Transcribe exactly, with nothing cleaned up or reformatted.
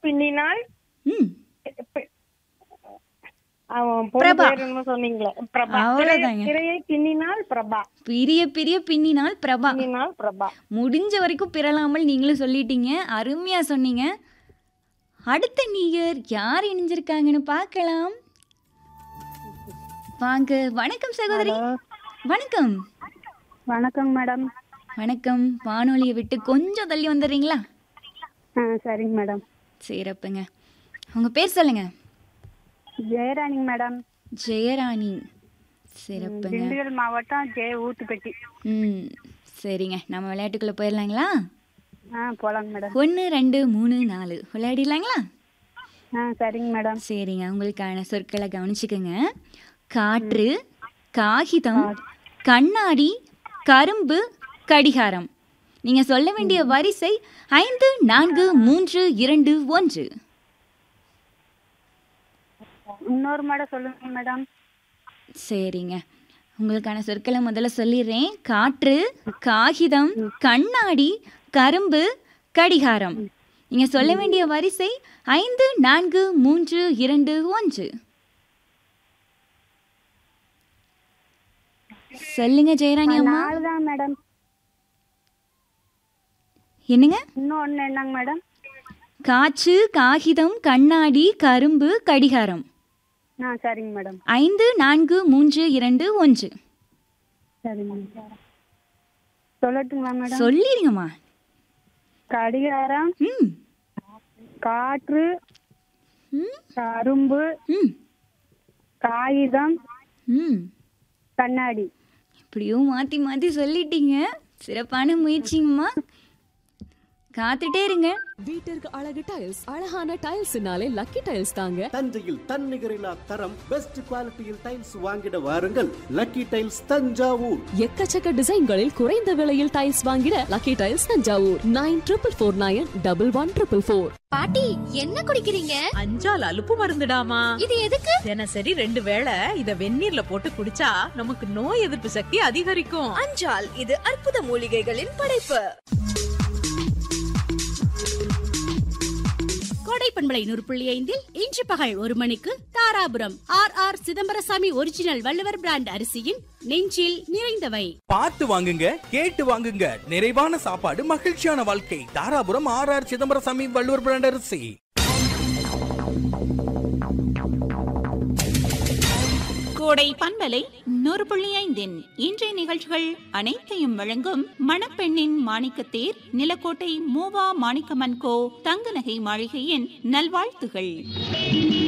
பின்னினால் ம் பெ- அவன் பொண்ணு பிரபா. பேர் என்னமோ சொன்னீங்களே பிரபா. அவ்வளவுதாங்க. திரையை- திரையை பின்னினால் பிரபா. பிரிய பிரிய பின்னினால் பிரபா. பின்னினால் பிரபா. முடிஞ்ச வரைக்கும் பிறலாமல் நீங்களும் சொல்லிட்டீங்க. அருமையா சொன்னீங்க. அடுத்த நீயர் யார் இணைஞ்சிருக்காங்கன்னு பார்க்கலாம். வாங்க. வணக்கம் சகோதரி. வணக்கம். வணக்கம் மேடம். வணக்கம். வானொலியை விட்டு கொஞ்சம் தள்ளி வந்துடுறீங்களா? ஆ சரிங்க மேடம். சிறப்புங்க. உங்க பேர் சொல்லுங்க. ஜெயராணி மேடம். ஜெயராணி. சிறப்புங்க. திண்டுக்கல் மாவட்டம் ஜெய ஊத்துப்பட்டி. ம் சரிங்க. நம்ம விளையாட்டுக்குள்ள போயிடலாங்களா? ஆ போலாங்க மேடம். ஒன்று ரெண்டு மூணு நாலு விளையாடிடலாங்களா? ஆ சரிங்க மேடம். சரிங்க. உங்களுக்கான சொற்களை கவனிச்சுக்கோங்க. காற்று, காகிதம், கண்ணாடி, கரும்பு, கடிகாரம். நீங்க சொல்ல வேண்டிய வரிசை ஐந்து நான்கு மூன்று இரண்டு ஒன்று. இன்னொரு மேடம் சொல்லுங்க மேடம். சரிங்க. உங்களுக்கான சொற்களை முதல்ல சொல்லிடுறேன். காற்று, காகிதம், கண்ணாடி, கரும்பு, கடிகாரம். நீங்க சொல்ல வேண்டிய வரிசை ஐந்து நான்கு மூன்று இரண்டு ஒன்று. சொல்லுங்க ஜெயராணி அம்மா. நாலு தான் மேடம். என்னங்க? இன்னும் ஒன்று என்னங்க மேடம்? காற்று, காகிதம், கண்ணாடி, கரும்பு, கடிகாரம். ஆ சரிங்க மேடம். ஐந்து நான்கு மூன்று இரண்டு ஒன்று. சரிங்க மேடம். சொல்லட்டுங்களா மேடம்? சொல்லிடுங்கம்மா. கடிகாரம், ம் காற்று, ம் கரும்பு, ம் காகிதம், ம் கண்ணாடி. இப்படியும் மாற்றி மாற்றி சொல்லிட்டீங்க. சிறப்பான முயற்சிங்கம்மா. காத்துட்டே இருங்க. வீட்டிற்கு அழகு டைல்ஸ். அழகான டைல்ஸ்னாலே லக்கி டைல்ஸ் தாங்க. தஞ்சையில் தன்னிகரில்லா தரம் பெஸ்ட் குவாலிட்டியில் டைல்ஸ் வாங்கிட வாருங்கள். Lucky tiles Thanjavur. எக்கச்சக்க டிசைன்களில் குறைந்த விலையில் டைல்ஸ் வாங்கிட lucky tiles Thanjavur. Nine triple four nine double one triple four. பாட்டி என்ன குடிக்கிறீங்க? அஞ்சால் அலுப்பு மருந்துடாமா. இது எதுக்கு? தினசரி ரெண்டு வேளை இத வெந்நீர்ல போட்டு குடிச்சா நமக்கு நோய் எதிர்ப்பு சக்தி அதிகரிக்கும். அஞ்சால் இது அற்புத மூலிகைகளின் படைப்பு. கோடை பண்பலை நூறு புள்ளி ஐந்தில் இன்று பகல் ஒரு மணிக்கு Dharapuram R R Chidambarasamy original Valluvar brand அரிசியின் நெஞ்சில் நிறைந்தவை. பார்த்து வாங்குங்க, கேட்டு வாங்குங்க. நிறைவான சாப்பாடு, மகிழ்ச்சியான வாழ்க்கை. Dharapuram R R Chidambarasamy Valluvar brand அரிசி. கோடை பண்பலை நூறு புள்ளி ஐந்தின் இன்றைய நிகழ்ச்சிகள் அனைத்தையும் வழங்கும் மணப்பெண்ணின் மாணிக்கத்தேர் நிலக்கோட்டை மூவா மாணிக்கமன்கோ தங்க நகை மாளிகையின் நல்வாழ்த்துகள்.